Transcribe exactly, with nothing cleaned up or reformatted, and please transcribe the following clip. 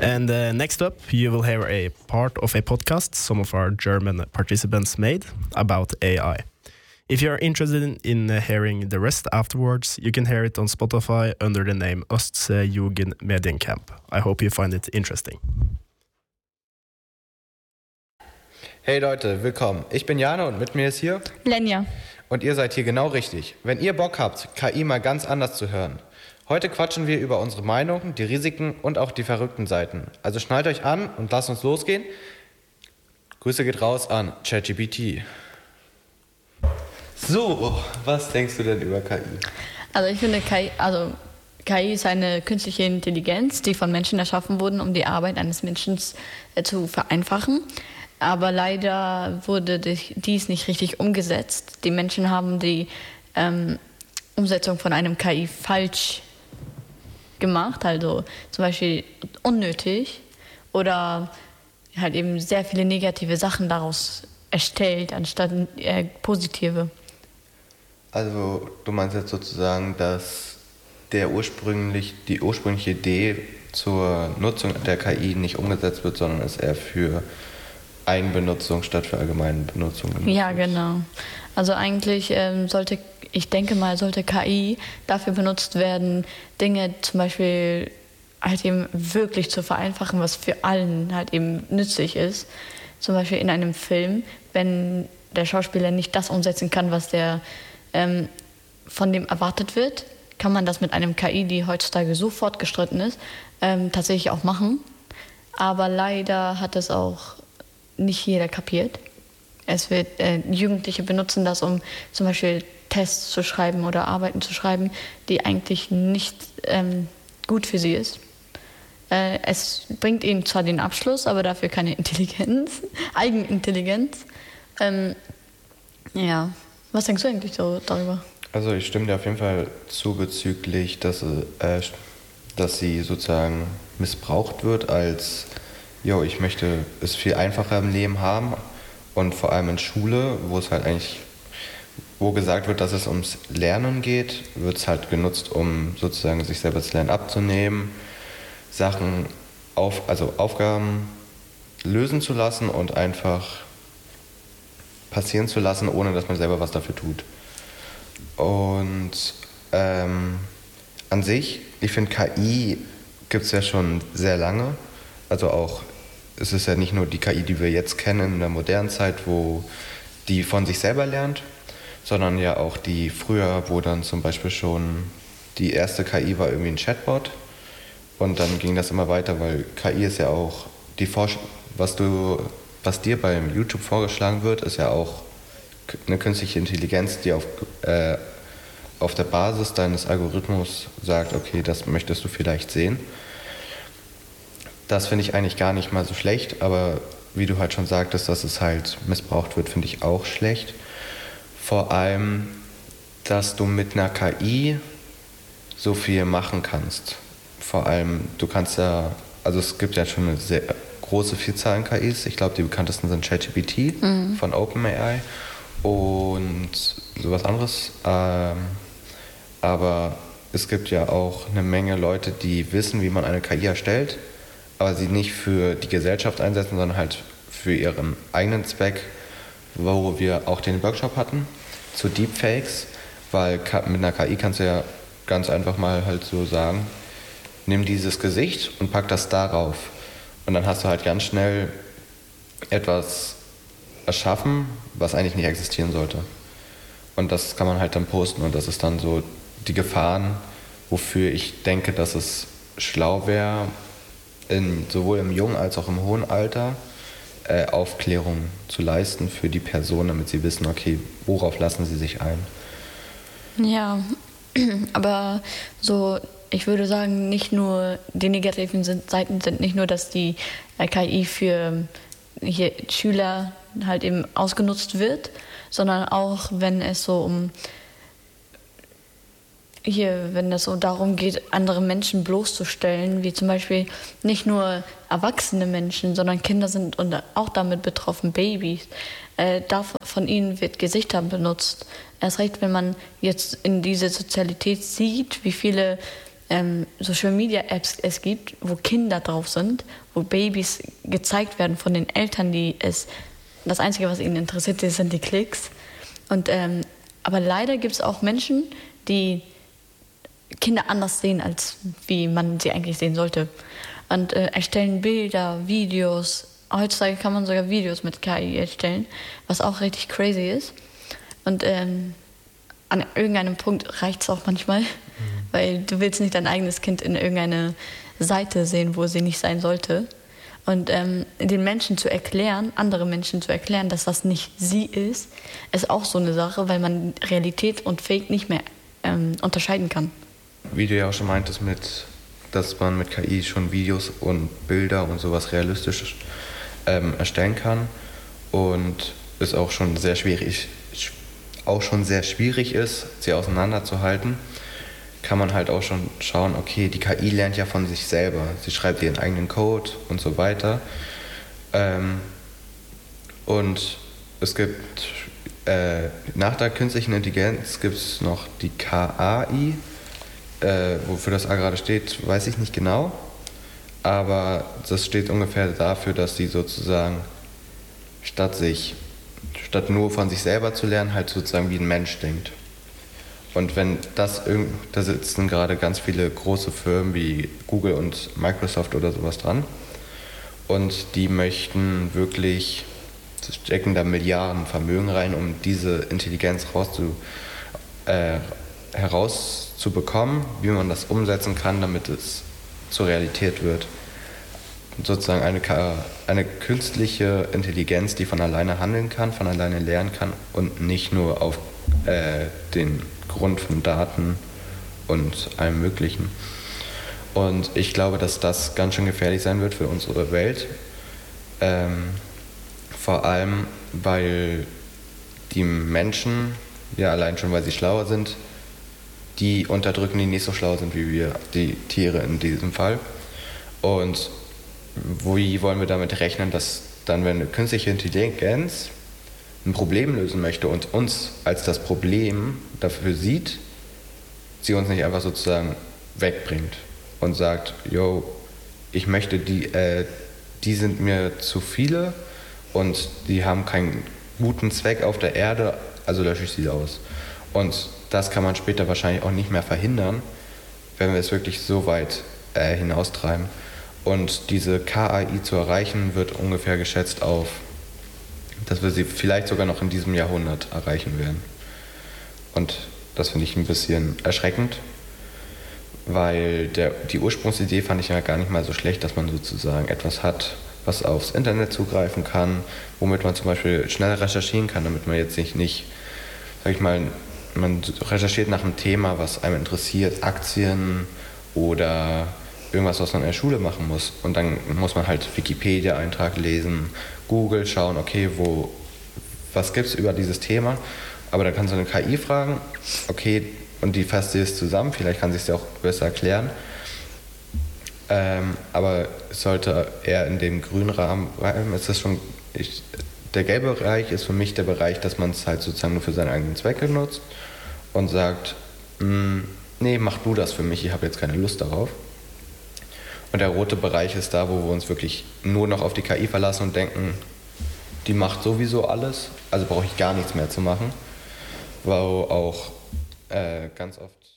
And uh, next up, you will hear a part of a podcast some of our German participants made about A I. If you are interested in, in uh, hearing the rest afterwards, you can hear it on Spotify under the name Östse Jugend Mediencamp. I hope you find it interesting. Hey Leute, willkommen. Ich bin Jana und mit mir ist hier Lenja. Und ihr seid hier genau richtig. Wenn ihr Bock habt, K I mal ganz anders zu hören. Heute quatschen wir über unsere Meinung, die Risiken und auch die verrückten Seiten. Also schnallt euch an und lasst uns losgehen. Grüße geht raus an ChatGPT. So, was denkst du denn über K I? Also ich finde, K I, also K I ist eine künstliche Intelligenz, die von Menschen erschaffen wurde, um die Arbeit eines Menschen äh, zu vereinfachen. Aber leider wurde dies nicht richtig umgesetzt. Die Menschen haben die ähm, Umsetzung von einem K I falsch gemacht, also zum Beispiel unnötig oder halt eben sehr viele negative Sachen daraus erstellt, anstatt äh, positive. Also du meinst jetzt sozusagen, dass der ursprünglich, die ursprüngliche Idee zur Nutzung der K I nicht umgesetzt wird, sondern es eher für Eigenbenutzung statt für allgemeine Benutzung genutzt wird. Ja, genau. Also eigentlich ähm, sollte, ich denke mal, sollte K I dafür benutzt werden, Dinge zum Beispiel halt eben wirklich zu vereinfachen, was für allen halt eben nützlich ist. Zum Beispiel in einem Film, wenn der Schauspieler nicht das umsetzen kann, was der ähm, von dem erwartet wird, kann man das mit einem K I, die heutzutage so fortgeschritten ist, ähm, tatsächlich auch machen. Aber leider hat es auch nicht jeder kapiert. Es wird, äh, Jugendliche benutzen das, um zum Beispiel Tests zu schreiben oder Arbeiten zu schreiben, die eigentlich nicht ähm, gut für sie ist. Äh, es bringt ihnen zwar den Abschluss, aber dafür keine Intelligenz, Eigenintelligenz. Ähm, ja, was denkst du eigentlich so darüber? Also ich stimme dir auf jeden Fall zu bezüglich, dass, äh, dass sie sozusagen missbraucht wird als jo, ich möchte es viel einfacher im Leben haben und vor allem in Schule, wo es halt eigentlich, wo gesagt wird, dass es ums Lernen geht, wird es halt genutzt, um sozusagen sich selber das Lernen abzunehmen, Sachen, auf, also Aufgaben lösen zu lassen und einfach passieren zu lassen, ohne dass man selber was dafür tut. Und ähm, an sich, ich finde K I gibt es ja schon sehr lange, also auch es ist ja nicht nur die K I, die wir jetzt kennen in der modernen Zeit, wo die von sich selber lernt, sondern ja auch die früher, wo dann zum Beispiel schon die erste K I war irgendwie ein Chatbot und dann ging das immer weiter, weil K I ist ja auch die Forsch- was du, was dir beim YouTube vorgeschlagen wird, ist ja auch eine künstliche Intelligenz, die auf, äh, auf der Basis deines Algorithmus sagt, okay, das möchtest du vielleicht sehen. Das finde ich eigentlich gar nicht mal so schlecht, aber wie du halt schon sagtest, dass es halt missbraucht wird, finde ich auch schlecht. Vor allem, dass du mit einer K I so viel machen kannst. Vor allem, du kannst ja, also es gibt ja schon eine sehr große Vielzahl an K Is. Ich glaube, die bekanntesten sind ChatGPT mhm. von OpenAI und sowas anderes. Ähm, aber es gibt ja auch eine Menge Leute, die wissen, wie man eine K I erstellt, aber sie nicht für die Gesellschaft einsetzen, sondern halt für ihren eigenen Zweck, wo wir auch den Workshop hatten zu Deepfakes, weil mit einer K I kannst du ja ganz einfach mal halt so sagen, nimm dieses Gesicht und pack das darauf. Und dann hast du halt ganz schnell etwas erschaffen, was eigentlich nicht existieren sollte. Und das kann man halt dann posten und das ist dann so die Gefahren, wofür ich denke, dass es schlau wäre, in, sowohl im jungen als auch im hohen Alter äh, Aufklärung zu leisten für die Person, damit sie wissen, okay, worauf lassen sie sich ein. Ja, aber so, ich würde sagen, nicht nur die negativen Seiten sind nicht nur, dass die K I für hier Schüler halt eben ausgenutzt wird, sondern auch, wenn es so um hier, wenn es so darum geht, andere Menschen bloßzustellen, wie zum Beispiel nicht nur erwachsene Menschen, sondern Kinder sind und auch damit betroffen, Babys. Äh, von ihnen wird Gesichter benutzt. Erst recht, wenn man jetzt in diese Sozialität sieht, wie viele ähm, Social Media Apps es gibt, wo Kinder drauf sind, wo Babys gezeigt werden von den Eltern, die es, das Einzige, was ihnen interessiert, sind die Klicks. Und, ähm, aber leider gibt es auch Menschen, die Kinder anders sehen, als wie man sie eigentlich sehen sollte. Und äh, erstellen Bilder, Videos. Heutzutage kann man sogar Videos mit K I erstellen, was auch richtig crazy ist. Und ähm, an irgendeinem Punkt reicht es auch manchmal, mhm. weil du willst nicht dein eigenes Kind in irgendeine Seite sehen, wo sie nicht sein sollte. Und ähm, den Menschen zu erklären, andere Menschen zu erklären, dass das nicht sie ist, ist auch so eine Sache, weil man Realität und Fake nicht mehr ähm, unterscheiden kann. Wie du ja auch schon meintest, mit, dass man mit K I schon Videos und Bilder und sowas realistisch ähm, erstellen kann und es auch schon sehr schwierig, auch schon sehr schwierig ist, sie auseinanderzuhalten, kann man halt auch schon schauen, okay, die K I lernt ja von sich selber. Sie schreibt ihren eigenen Code und so weiter. Ähm, und es gibt, äh, nach der künstlichen Intelligenz gibt es noch die K A I. Äh, wofür das A gerade steht, weiß ich nicht genau. Aber das steht ungefähr dafür, dass sie sozusagen statt sich, statt nur von sich selber zu lernen, halt sozusagen wie ein Mensch denkt. Und wenn das irgend, da sitzen gerade ganz viele große Firmen wie Google und Microsoft oder sowas dran. Und die möchten wirklich, stecken da Milliarden Vermögen rein, um diese Intelligenz rauszu, äh, herauszubekommen, wie man das umsetzen kann, damit es zur Realität wird. Und sozusagen eine, eine künstliche Intelligenz, die von alleine handeln kann, von alleine lernen kann und nicht nur auf äh, den Grund von Daten und allem Möglichen. Und ich glaube, dass das ganz schön gefährlich sein wird für unsere Welt. Ähm, vor allem, weil die Menschen, ja allein schon, weil sie schlauer sind, die unterdrücken, die nicht so schlau sind wie wir, die Tiere in diesem Fall. Und wie wollen wir damit rechnen, dass dann, wenn eine künstliche Intelligenz ein Problem lösen möchte und uns als das Problem dafür sieht, sie uns nicht einfach sozusagen wegbringt und sagt, yo, ich möchte die, äh, die sind mir zu viele und die haben keinen guten Zweck auf der Erde, also lösche ich sie aus. Und das kann man später wahrscheinlich auch nicht mehr verhindern, wenn wir es wirklich so weit äh, hinaustreiben. Und diese K A I zu erreichen, wird ungefähr geschätzt auf, dass wir sie vielleicht sogar noch in diesem Jahrhundert erreichen werden. Und das finde ich ein bisschen erschreckend, weil der, die Ursprungsidee fand ich ja gar nicht mal so schlecht, dass man sozusagen etwas hat, was aufs Internet zugreifen kann, womit man zum Beispiel schnell recherchieren kann, damit man jetzt nicht, nicht sag ich mal, man recherchiert nach einem Thema, was einem interessiert, Aktien oder irgendwas, was man in der Schule machen muss. Und dann muss man halt Wikipedia-Eintrag lesen, Google schauen, okay, wo, was gibt es über dieses Thema. Aber dann kannst du eine K I fragen, okay, und die fasst dir es zusammen, vielleicht kann sie es dir auch besser erklären. Ähm, aber es sollte eher in dem grünen Rahmen bleiben. Ist das schon, ich, der gelbe Bereich ist für mich der Bereich, dass man es halt sozusagen nur für seine eigenen Zwecke nutzt und sagt, nee, mach du das für mich, ich habe jetzt keine Lust darauf. Und der rote Bereich ist da, wo wir uns wirklich nur noch auf die K I verlassen und denken, die macht sowieso alles, also brauche ich gar nichts mehr zu machen. Wo auch äh, ganz oft